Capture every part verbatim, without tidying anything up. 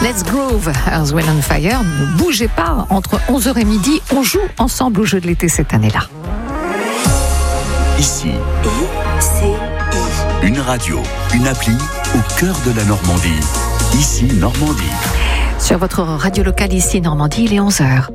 Let's Groove, Earth, Wind and Fire. Ne bougez pas, entre onze heures et midi, on joue ensemble au jeu de l'été cette année-là. Ici, I C I. Une radio, une appli au cœur de la Normandie. Ici, Normandie. Sur votre radio locale ici, Normandie, il est onze heures.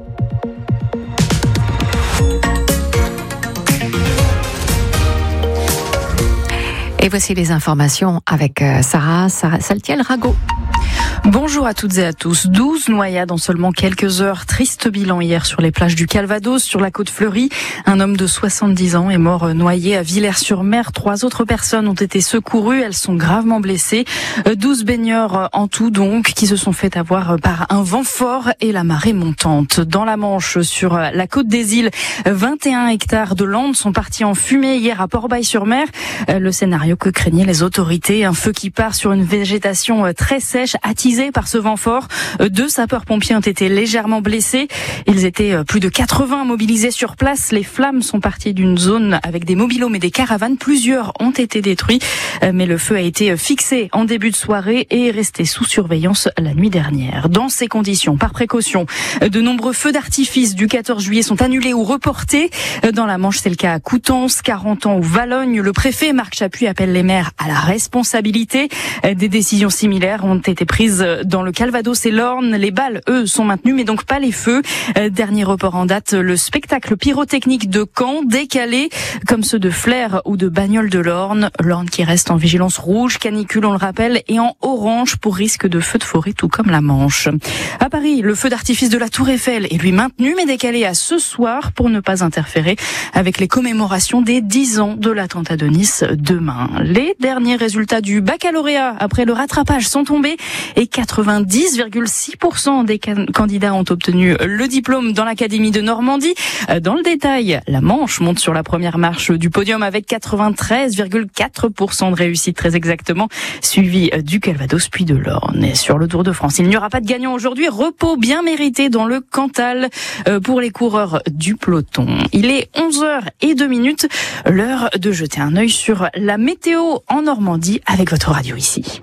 Et voici les informations avec Sarah, Sarah Saltiel-Rago. Bonjour à toutes et à tous. douze noyades en seulement quelques heures. Triste bilan hier sur les plages du Calvados, sur la côte fleurie. Un homme de soixante-dix ans est mort noyé à Villers-sur-Mer. Trois autres personnes ont été secourues. Elles sont gravement blessées. douze baigneurs en tout donc, qui se sont fait avoir par un vent fort et la marée montante. Dans la Manche, sur la côte des îles, vingt et un hectares de landes sont partis en fumée hier à Port-Bail-sur-Mer. Le scénario que craignaient les autorités, un feu qui part sur une végétation très sèche, attisée par ce vent fort. Deux sapeurs-pompiers ont été légèrement blessés. Ils étaient plus de quatre-vingts mobilisés sur place. Les flammes sont parties d'une zone avec des mobilhomes et des caravanes. Plusieurs ont été détruits, mais le feu a été fixé en début de soirée et est resté sous surveillance la nuit dernière. Dans ces conditions, par précaution, de nombreux feux d'artifice du quatorze juillet sont annulés ou reportés. Dans la Manche, c'est le cas à Coutances, Carentan ou Valognes. Le préfet Marc Chappuis appelle les maires à la responsabilité. Des décisions similaires ont été prises dans le Calvados et l'Orne. Les balles, eux, sont maintenus, mais donc pas les feux. Euh, dernier report en date, le spectacle pyrotechnique de Caen, décalé, comme ceux de Flers ou de Bagnoles de l'Orne. L'Orne qui reste en vigilance rouge, canicule, on le rappelle, et en orange pour risque de feu de forêt, tout comme la Manche. À Paris, le feu d'artifice de la Tour Eiffel est lui maintenu, mais décalé à ce soir pour ne pas interférer avec les commémorations des dix ans de l'attentat de Nice demain. Les derniers résultats du baccalauréat après le rattrapage sont tombés et quatre-vingt-dix virgule six pour cent des can- candidats ont obtenu le diplôme dans l'Académie de Normandie. Dans le détail, la Manche monte sur la première marche du podium avec quatre-vingt-treize virgule quatre pour cent de réussite très exactement, suivi du Calvados puis de l'Orne. Et sur le Tour de France, il n'y aura pas de gagnant aujourd'hui. Repos bien mérité dans le Cantal pour les coureurs du peloton. Il est onze heures zéro deux minutes, l'heure de jeter un œil sur la météo en Normandie avec votre radio ici.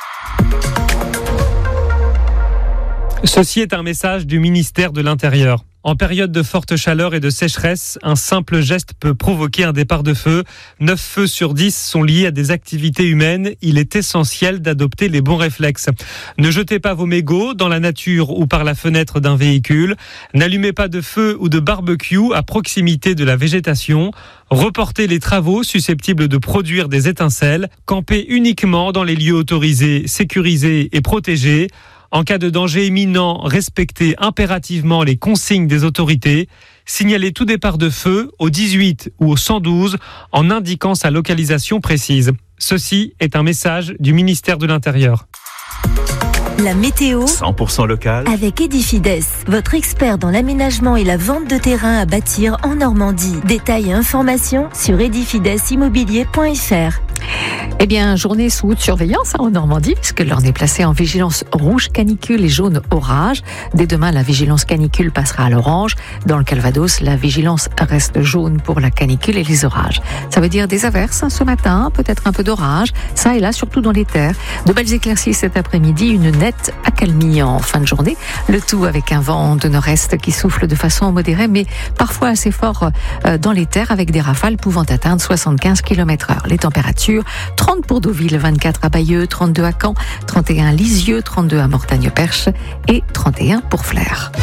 Ceci est un message du ministère de l'Intérieur. En période de forte chaleur et de sécheresse, un simple geste peut provoquer un départ de feu. neuf feux sur dix sont liés à des activités humaines. Il est essentiel d'adopter les bons réflexes. Ne jetez pas vos mégots dans la nature ou par la fenêtre d'un véhicule. N'allumez pas de feu ou de barbecue à proximité de la végétation. Reportez les travaux susceptibles de produire des étincelles. Campez uniquement dans les lieux autorisés, sécurisés et protégés. En cas de danger imminent, respectez impérativement les consignes des autorités. Signalez tout départ de feu au dix-huit ou au cent douze en indiquant sa localisation précise. Ceci est un message du ministère de l'Intérieur. La météo cent pour cent local avec Edifides, votre expert dans l'aménagement et la vente de terrain à bâtir en Normandie. Détails et informations sur edifides immobilier point f r. Eh bien, journée sous haute surveillance hein, en Normandie, puisque l'Orne est placée en vigilance rouge canicule et jaune orage. Dès demain, la vigilance canicule passera à l'orange. Dans le Calvados, la vigilance reste jaune pour la canicule et les orages. Ça veut dire des averses hein, ce matin, peut-être un peu d'orage, ça et là, surtout dans les terres. De belles éclaircies cet après-midi, une nette accalmie en fin de journée. Le tout avec un vent de nord-est qui souffle de façon modérée, mais parfois assez fort euh, dans les terres, avec des rafales pouvant atteindre soixante-quinze kilomètres heure. Les températures, trente pour Deauville, vingt-quatre à Bayeux, trente-deux à Caen, trente et un à Lisieux, trente-deux à Mortagne-Perche et trente et un pour Flers.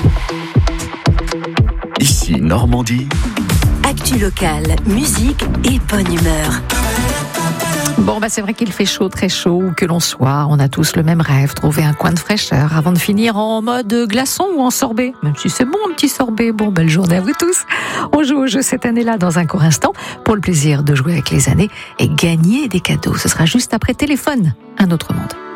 Ici, Normandie. Actu locale, musique et bonne humeur. Bon, bah c'est vrai qu'il fait chaud, très chaud, où que l'on soit. On a tous le même rêve, trouver un coin de fraîcheur avant de finir en mode glaçon ou en sorbet. Même si c'est bon, un petit sorbet. Bon, belle journée à vous tous. On joue au jeu cette année-là dans un court instant pour le plaisir de jouer avec les années et gagner des cadeaux. Ce sera juste après Téléphone, un autre monde.